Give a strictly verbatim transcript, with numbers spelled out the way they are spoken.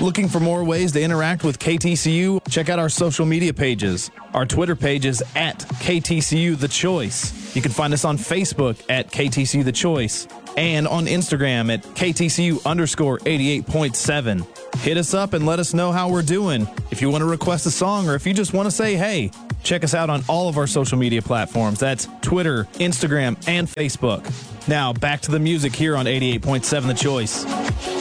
Looking for more ways to interact with K T C U? Check out our social media pages. Our Twitter page is at K T C U The Choice. You can find us on Facebook at K T C U The Choice and on Instagram at K T C U underscore eighty-eight point seven. Hit us up and let us know how we're doing. If you want to request a song or if you just want to say hey, check us out on all of our social media platforms. That's Twitter, Instagram, and Facebook. Now back to the music here on eighty-eight point seven The Choice.